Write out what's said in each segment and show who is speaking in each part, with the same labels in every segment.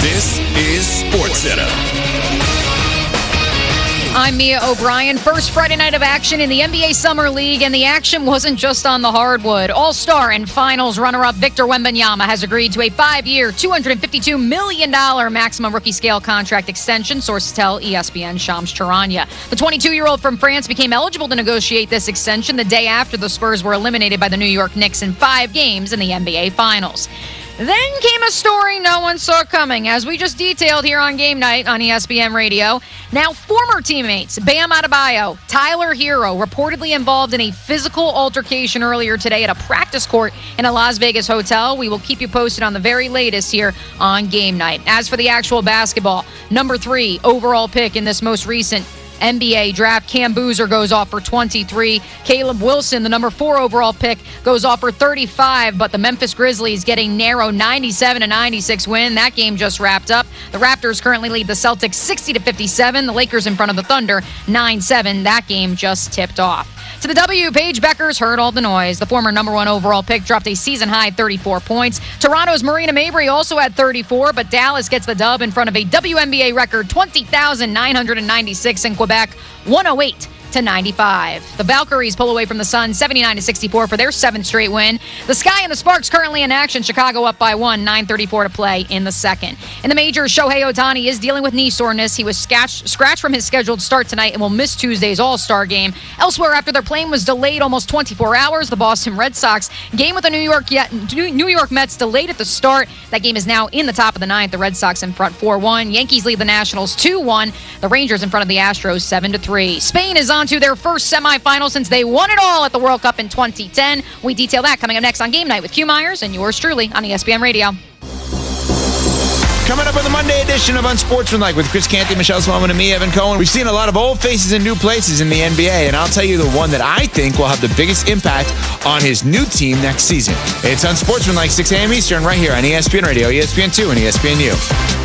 Speaker 1: This is SportsCenter.
Speaker 2: I'm Mia O'Brien. First Friday night of action in the NBA Summer League, and the action wasn't just on the hardwood. All-Star and Finals runner-up Victor Wembanyama has agreed to a 5-year, $252 million maximum rookie scale contract extension, sources tell ESPN Shams Charania. The 22-year-old from France became eligible to negotiate this extension the day after the Spurs were eliminated by the New York Knicks in 5 games in the NBA Finals. Then came a story no one saw coming, as we just detailed here on Game Night on ESPN Radio. Now, former teammates Bam Adebayo, Tyler Hero, reportedly involved in a physical altercation earlier today at a practice court in a Las Vegas hotel. We will keep you posted on the very latest here on Game Night. As for the actual basketball, number 3 overall pick in this most recent NBA draft, Cam Boozer goes off for 23. Caleb Wilson, the number 4 overall pick, goes off for 35, but the Memphis Grizzlies getting narrow 97-96 win. That game just wrapped up. The Raptors currently lead the Celtics 60-57. The Lakers in front of the Thunder 9-7. That game just tipped off. To the W, Paige Beckers heard all the noise. The former number 1 overall pick dropped a season-high 34 points. Toronto's Marina Mabrey also had 34, but Dallas gets the dub in front of a WNBA record 20,996 in Quebec, 108-95. The Valkyries pull away from the Suns 79-64 for their 7th straight win. The Sky and the Sparks currently in action. Chicago up by 1, 9:34 to play in the second. In the majors, Shohei Ohtani is dealing with knee soreness. He was scratched from his scheduled start tonight and will miss Tuesday's All-Star game. Elsewhere, after their plane was delayed almost 24 hours, the Boston Red Sox game with the New York Mets delayed at the start. That game is now in the top of the 9th. The Red Sox in front 4-1. Yankees lead the Nationals 2-1. The Rangers in front of the Astros 7-3. Spain is on to their first semifinal since they won it all at the World Cup in 2010. We detail that coming up next on Game Night with Q Myers and yours truly on ESPN Radio.
Speaker 3: Coming up on the Monday edition of Unsportsmanlike with Chris Canty, Michelle Smallman, and me, Evan Cohen. We've seen a lot of old faces in new places in the NBA, and I'll tell you the one that I think will have the biggest impact on his new team next season. It's Unsportsmanlike, 6 a.m. Eastern, right here on ESPN Radio, ESPN2, and ESPNU.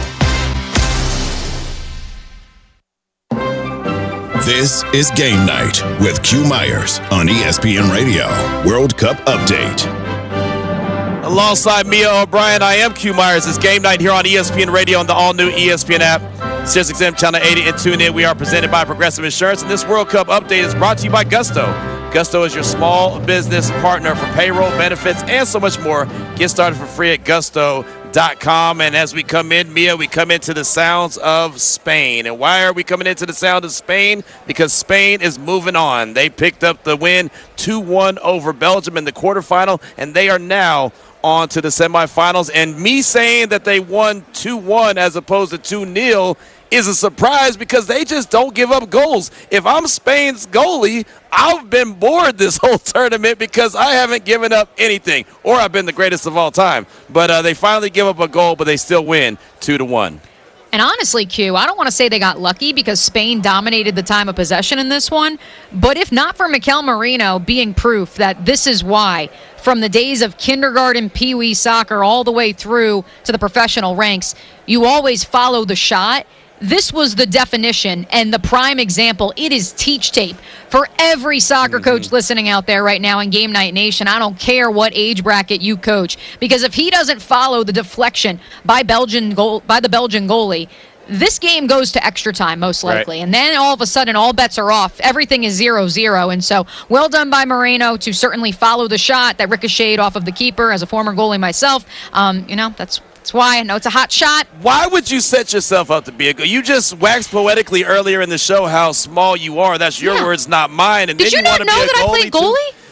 Speaker 1: This is Game Night with Q Myers on ESPN Radio. World Cup Update.
Speaker 4: Alongside Mia O'Brien, I am Q Myers. It's Game Night here on ESPN Radio and the all-new ESPN app. SiriusXM Channel 80 and tune in. We are presented by Progressive Insurance, and this World Cup Update is brought to you by Gusto. Gusto is your small business partner for payroll, benefits, and so much more. Get started for free at gusto.com. And as we come in, Mia, we come into the sounds of Spain. And why are we coming into the sound of Spain? Because Spain is moving on. They picked up the win 2-1 over Belgium in the quarterfinal, and they are now on to the semifinals. And me saying that they won 2-1 as opposed to 2-0 is a surprise because they just don't give up goals. If I'm Spain's goalie, I've been bored this whole tournament because I haven't given up anything, or I've been the greatest of all time. But they finally give up a goal, but they still win 2-1.
Speaker 2: And honestly, Q, I don't want to say they got lucky because Spain dominated the time of possession in this one. But if not for Mikel Merino being proof that this is why, from the days of kindergarten pee-wee soccer all the way through to the professional ranks, you always follow the shot. This was the definition and the prime example. It is teach tape for every soccer coach listening out there right now in Game Night Nation. I don't care what age bracket you coach, because if he doesn't follow the deflection by the Belgian goalie, this game goes to extra time, most likely. Right. And then all of a sudden, all bets are off. Everything is 0-0. And so, well done by Moreno to certainly follow the shot that ricocheted off of the keeper. As a former goalie myself, that's why I know it's a hot shot.
Speaker 4: Why would you set yourself up to be a goalie? You just waxed poetically earlier in the show how small you are. That's your words, not mine. And
Speaker 2: did you not know that I played goalie?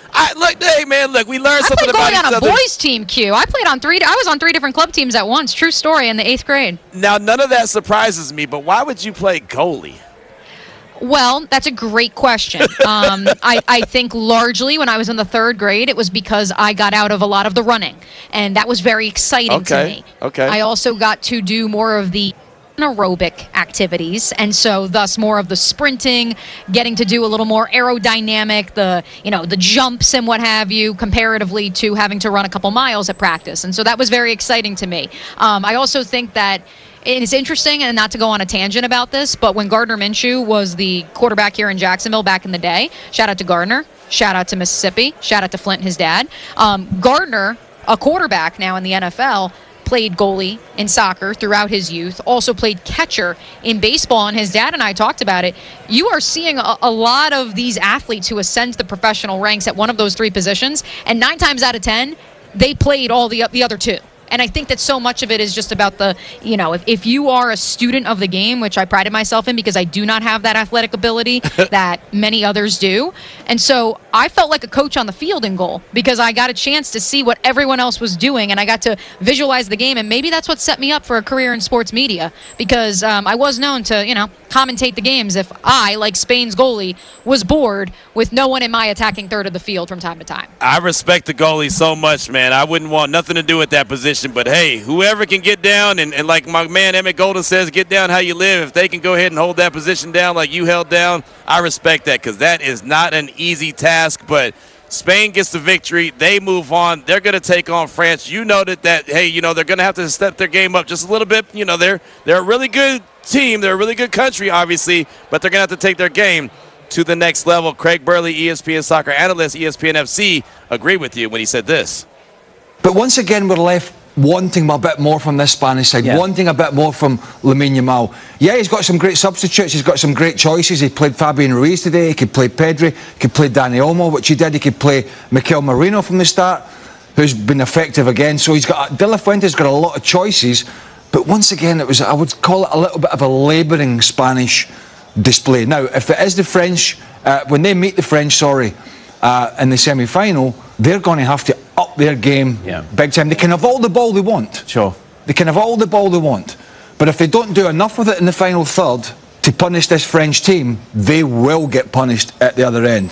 Speaker 4: We learned something about each other.
Speaker 2: I played goalie on a boys team, Q. I was on 3 different club teams at once. True story, in the 8th grade.
Speaker 4: Now, none of that surprises me, but why would you play goalie?
Speaker 2: Well, that's a great question. I think largely when I was in the 3rd grade, it was because I got out of a lot of the running, and that was very exciting to me.
Speaker 4: Okay.
Speaker 2: I also got to do more of the aerobic activities, and so thus more of the sprinting, getting to do a little more aerodynamic, the jumps and what have you, comparatively to having to run a couple miles at practice. And so that was very exciting to me. I also think that it's interesting, and not to go on a tangent about this, but when Gardner Minshew was the quarterback here in Jacksonville back in the day, shout out to Gardner, shout out to Mississippi, shout out to Flint, his dad. Gardner, a quarterback now in the NFL, played goalie in soccer throughout his youth, also played catcher in baseball, and his dad and I talked about it. You are seeing a lot of these athletes who ascend to the professional ranks at one of those three positions, and 9 times out of 10, they played all the other two. And I think that so much of it is just about if you are a student of the game, which I prided myself in because I do not have that athletic ability that many others do. And so I felt like a coach on the field in goal because I got a chance to see what everyone else was doing and I got to visualize the game. And maybe that's what set me up for a career in sports media because I was known to, commentate the games if I, like Spain's goalie, was bored with no one in my attacking third of the field from time to time.
Speaker 4: I respect the goalie so much, man. I wouldn't want nothing to do with that position. But, hey, whoever can get down, and like my man Emmett Golden says, get down how you live. If they can go ahead and hold that position down like you held down, I respect that because that is not an easy task. But Spain gets the victory. They move on. They're going to take on France. You noted that, hey, they're going to have to step their game up just a little bit. They're a really good team. They're a really good country, obviously, but they're going to have to take their game to the next level. Craig Burley, ESPN soccer analyst, ESPN FC, agreed with you when he said this.
Speaker 5: But once again, we're left wanting a bit more from this Spanish side, wanting a bit more from Lamine Yamal. Yeah, he's got some great substitutes, he's got some great choices. He played Fabian Ruiz today, he could play Pedri, he could play Dani Olmo, which he did. He could play Mikel Merino from the start, who's been effective again. So De La Fuente's got a lot of choices. But once again, I would call it a little bit of a labouring Spanish display. Now, if it is the French, when they meet the French, in the semi-final, they're going to have to up their game big time. They can have all the ball they want.
Speaker 6: Sure.
Speaker 5: They can have all the ball they want. But if they don't do enough with it in the final third to punish this French team, they will get punished at the other end.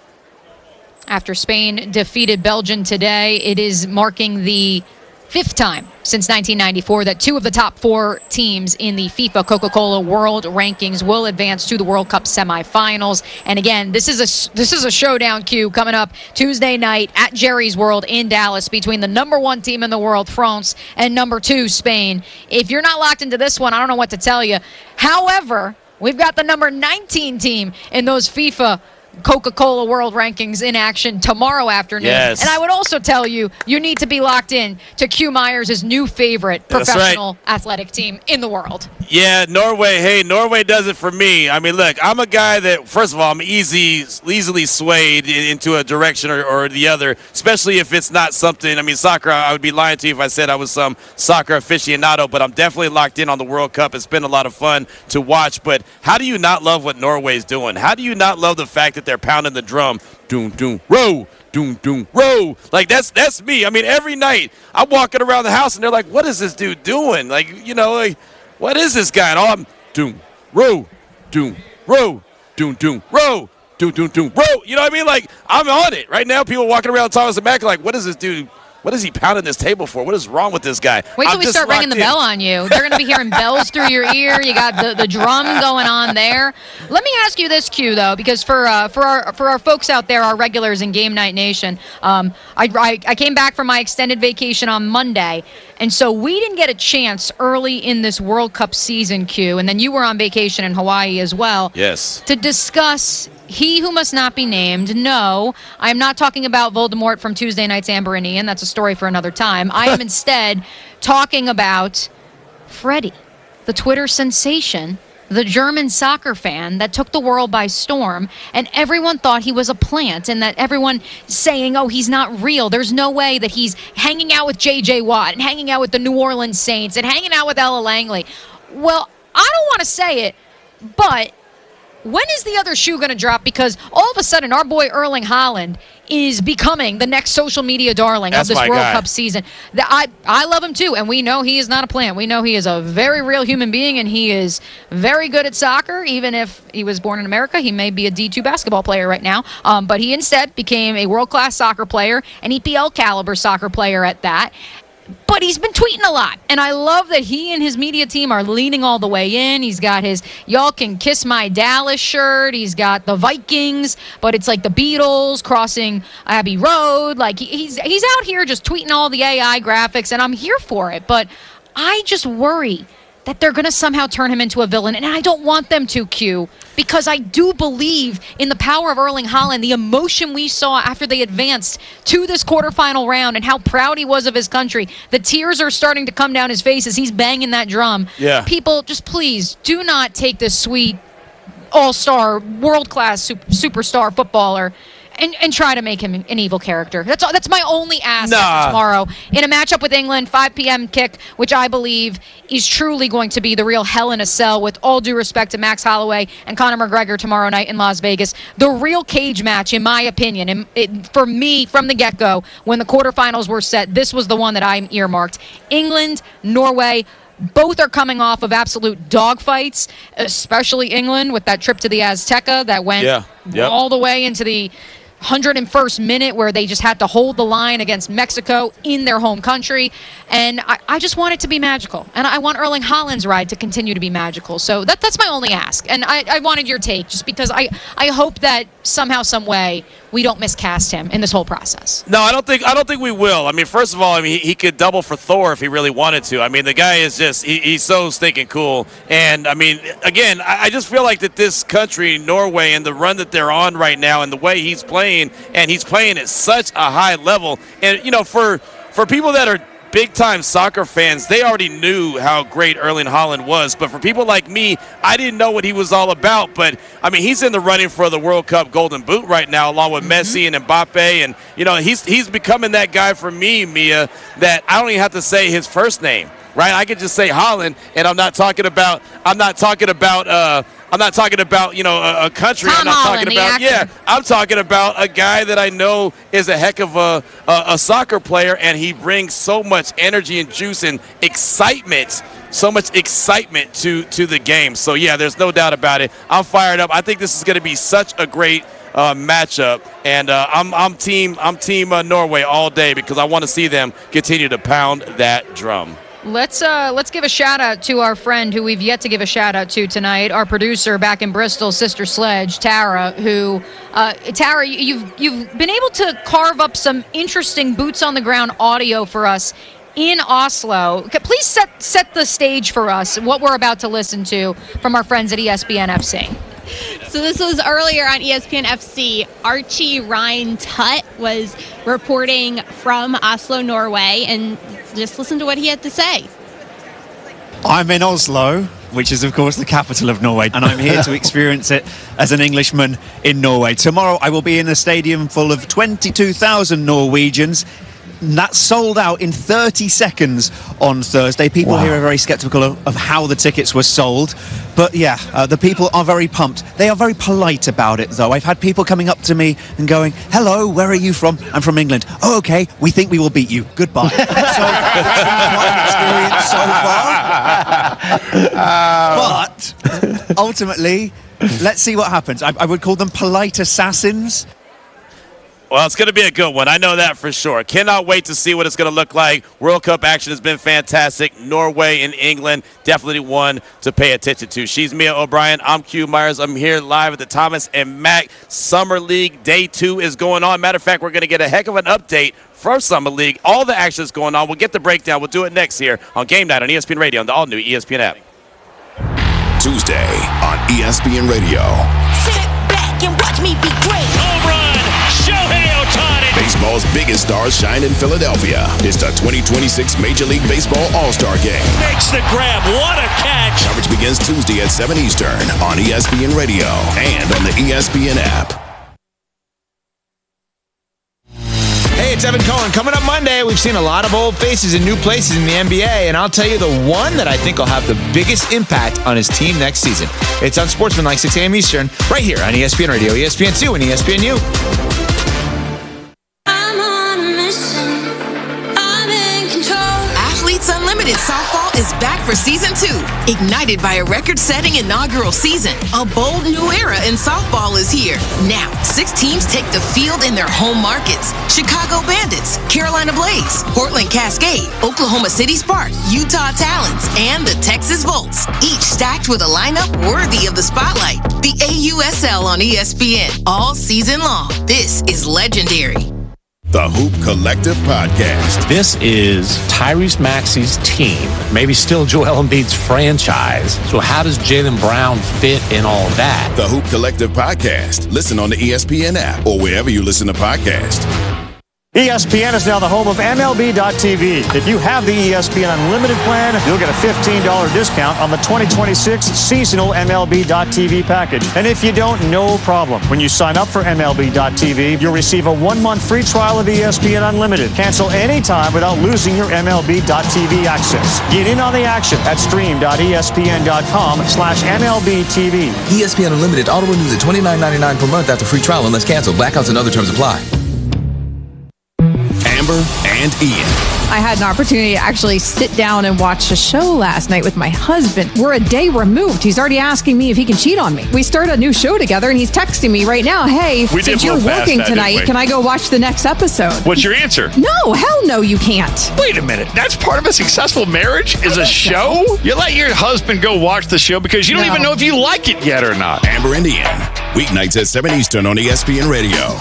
Speaker 2: After Spain defeated Belgium today, it is marking the 5th time since 1994 that 2 of the top 4 teams in the FIFA Coca-Cola World Rankings will advance to the World Cup semifinals. And again, this is a showdown, Q, coming up Tuesday night at Jerry's World in Dallas between the number 1 team in the world, France, and number 2, Spain. If you're not locked into this one, I don't know what to tell you. However, we've got the number 19 team in those FIFA Coca-Cola World Rankings in action tomorrow afternoon.
Speaker 4: Yes.
Speaker 2: And I would also tell you need to be locked in to Q Myers' new favorite professional athletic team in the world.
Speaker 4: Yeah, Norway. Hey, Norway does it for me. I mean, look, I'm a guy that, first of all, I'm easily swayed into a direction or the other, especially if it's not something. I mean, soccer, I would be lying to you if I said I was some soccer aficionado, but I'm definitely locked in on the World Cup. It's been a lot of fun to watch. But how do you not love what Norway's doing? How do you not love the fact that they're pounding the drum? Doom, doom, row. Doom, doom, row. Like, that's me. I mean, every night I'm walking around the house and they're like, what is this dude doing? Like, what is this guy? And all I'm doom, row, doom, row, doom, doom, row, doom, doom, doom, row. You know what I mean? Like, I'm on it. Right now, people walking around Thomas and Mack are like, what is this dude? What is he pounding this table for? What is wrong with this guy?
Speaker 2: Wait till we start ringing the bell on you. They're going to be hearing bells through your ear. You got the drum going on there. Let me ask you this, Q, though, because for our folks out there, our regulars in Game Night Nation, I came back from my extended vacation on Monday, and so we didn't get a chance early in this World Cup season, Q, and then you were on vacation in Hawaii as well.
Speaker 4: Yes.
Speaker 2: To discuss He Who Must Not Be Named. No, I'm not talking about Voldemort from Tuesday Night's Amber and Ian. That's a story for another time. I am instead talking about Freddie, the Twitter sensation, the German soccer fan that took the world by storm, and everyone thought he was a plant, and that everyone saying, oh, he's not real. There's no way that he's hanging out with J.J. Watt and hanging out with the New Orleans Saints and hanging out with Ella Langley. Well, I don't want to say it, but when is the other shoe going to drop? Because all of a sudden, our boy Erling Haaland is becoming the next social media darling of this World Cup season. I love him too, and we know he is not a plant. We know he is a very real human being, and he is very good at soccer. Even if he was born in America, he may be a D2 basketball player right now. But he instead became a world-class soccer player, an EPL caliber soccer player at that. But he's been tweeting a lot, and I love that he and his media team are leaning all the way in. He's got his Y'all Can Kiss My Dallas shirt. He's got the Vikings, but it's like the Beatles crossing Abbey Road. Like, he's out here just tweeting all the AI graphics, and I'm here for it. But I just worry that they're going to somehow turn him into a villain. And I don't want them to, Q, because I do believe in the power of Erling Haaland, the emotion we saw after they advanced to this quarterfinal round and how proud he was of his country. The tears are starting to come down his face as he's banging that drum.
Speaker 4: Yeah.
Speaker 2: People, just please do not take this sweet all-star, world-class superstar footballer and try to make him an evil character. That's my only ask tomorrow. In a matchup with England, 5 p.m. kick, which I believe is truly going to be the real hell in a cell, with all due respect to Max Holloway and Conor McGregor tomorrow night in Las Vegas. The real cage match, in my opinion, for me, from the get-go, when the quarterfinals were set, this was the one that I earmarked. England, Norway. Both are coming off of absolute dogfights, especially England with that trip to the Azteca that went all the way into the 101st minute, where they just had to hold the line against Mexico in their home country. And I just want it to be magical. And I want Erling Haaland's ride to continue to be magical. So that's my only ask. And I wanted your take, just because I hope that somehow, some way, we don't miscast him in this whole process.
Speaker 4: No, I don't think we will. I mean, first of all, he could double for Thor if he really wanted to. I mean, the guy is just, he's so stinking cool. And, I mean, again, I just feel like that this country, Norway, and the run that they're on right now and the way he's playing, and he's playing at such a high level. And, you know, for people that are big-time soccer fans, they already knew how great Erling Haaland was. But for people like me, I didn't know what he was all about. But, I mean, he's in the running for the World Cup Golden Boot right now, along with Messi and Mbappe. And, you know, he's becoming that guy for me, Mia, that I don't even have to say his first name, right? I could just say Haaland, and I'm not talking about you know, a country.
Speaker 2: Tom Holland,
Speaker 4: I'm talking about a guy that I know is a heck of a soccer player, and he brings so much energy and juice and excitement, so much excitement to the game. So yeah, there's no doubt about it. I'm fired up. I think this is going to be such a great matchup, and I'm team Norway all day, because I want to see them continue to pound that drum.
Speaker 2: Let's give a shout out to our friend who we've yet to give a shout out to tonight, our producer back in Bristol, Sister Sledge, Tara, who Tara, you've been able to carve up some interesting boots on the ground audio for us in Oslo. Please set the stage for us, what we're about to listen to from our friends at ESPN FC.
Speaker 6: So this was earlier on ESPN FC. Archie Ryan Tutt was reporting from Oslo, Norway, and just listen to what he had to say.
Speaker 7: I'm in Oslo, which is, of course, the capital of Norway, and I'm here to experience it as an Englishman in Norway. Tomorrow, I will be in a stadium full of 22,000 Norwegians. That sold out in 30 seconds on Thursday. People here are very skeptical of how the tickets were sold. But yeah, the people are very pumped. They are very polite about it, though. I've had people coming up to me and going, "Hello, where are you from?" "I'm from England." "Oh, okay, we think we will beat you. Goodbye." So it's been quite an experience so far. But ultimately, let's see what happens. I would call them polite assassins.
Speaker 4: Well, it's going to be a good one. I know that for sure. Cannot wait to see what it's going to look like. World Cup action has been fantastic. Norway and England, definitely one to pay attention to. She's Mia O'Brien. I'm Q Myers. I'm here live at the Thomas and Mack Summer League. Day 2 is going on. Matter of fact, we're going to get a heck of an update for Summer League. All the action is going on. We'll get the breakdown. We'll do it next here on Game Night on ESPN Radio on the all-new ESPN app.
Speaker 1: Tuesday on ESPN Radio.
Speaker 8: Sit back and watch me be great.
Speaker 9: Home run, Shohei Ohtani.
Speaker 1: Baseball's biggest stars shine in Philadelphia. It's the 2026 Major League Baseball All-Star Game.
Speaker 9: Makes the grab. What a catch.
Speaker 1: Coverage begins Tuesday at 7 Eastern on ESPN Radio and on the ESPN app.
Speaker 3: Hey, it's Evan Cohen. Coming up Monday, we've seen a lot of old faces in new places in the NBA, and I'll tell you the one that I think will have the biggest impact on his team next season. It's on Sportsmanlike, 6 a.m. Eastern, right here on ESPN Radio, ESPN2, and ESPNU.
Speaker 8: I'm on a mission. I'm in control.
Speaker 10: Athletes Unlimited Softball is back for Season 2. Ignited by a record-setting inaugural season, a bold new era in softball is here. Now, 6 teams take the field in their home markets. Chicago Bandits, Carolina Blaze, Portland Cascade, Oklahoma City Spark, Utah Talons, and the Texas Volts. Each stacked with a lineup worthy of the spotlight. The AUSL on ESPN all season long. This is legendary.
Speaker 1: The Hoop Collective Podcast.
Speaker 11: This is Tyrese Maxey's team, maybe still Joel Embiid's franchise. So how does Jaylen Brown fit in all of that?
Speaker 1: The Hoop Collective Podcast. Listen on the ESPN app or wherever you listen to podcasts.
Speaker 12: ESPN is now the home of MLB.tv. If you have the ESPN Unlimited plan, you'll get a $15 discount on the 2026 seasonal MLB.tv package. And if you don't, no problem. When you sign up for MLB.tv, you'll receive a 1-month free trial of ESPN Unlimited. Cancel anytime without losing your MLB.tv access. Get in on the action at stream.espn.com/MLBTV.
Speaker 13: ESPN Unlimited auto renews at $29.99 per month after free trial unless canceled. Blackouts and other terms apply.
Speaker 1: Amber and Ian.
Speaker 14: I had an opportunity to actually sit down and watch a show last night with my husband. We're a day removed. He's already asking me if he can cheat on me. We started a new show together, and he's texting me right now, hey, since you're working tonight, can I go watch the next episode?
Speaker 15: What's your answer?
Speaker 14: No, hell no, you can't.
Speaker 15: Wait a minute. That's part of a successful marriage is a show? So. You let your husband go watch the show because you don't even know if you like it yet or not.
Speaker 1: Amber and Ian. Weeknights at 7 Eastern on ESPN Radio.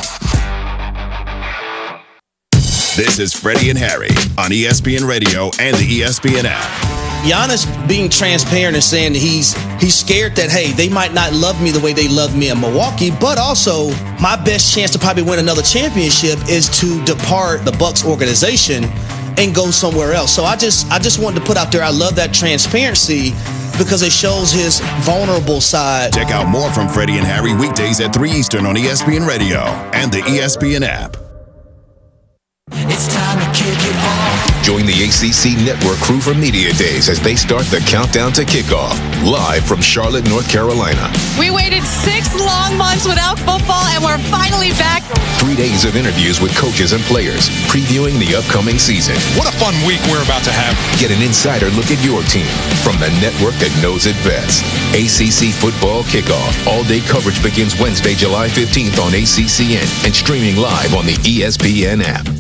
Speaker 1: This is Freddie and Harry on ESPN Radio and the ESPN app.
Speaker 16: Giannis being transparent and saying that he's scared that, hey, they might not love me the way they love me in Milwaukee, but also my best chance to probably win another championship is to depart the Bucks organization and go somewhere else. So I just wanted to put out there, I love that transparency because it shows his vulnerable side.
Speaker 1: Check out more from Freddie and Harry weekdays at 3 Eastern on ESPN Radio and the ESPN app.
Speaker 17: It's time to kick it off.
Speaker 18: Join the ACC Network crew for Media Days as they start the countdown to kickoff, live from Charlotte, North Carolina.
Speaker 19: We waited 6 long months without football, and we're finally back.
Speaker 18: 3 days of interviews with coaches and players, previewing the upcoming season.
Speaker 20: What a fun week we're about to have.
Speaker 18: Get an insider look at your team from the network that knows it best. ACC Football Kickoff. All-day coverage begins Wednesday, July 15th on ACCN and streaming live on the ESPN app.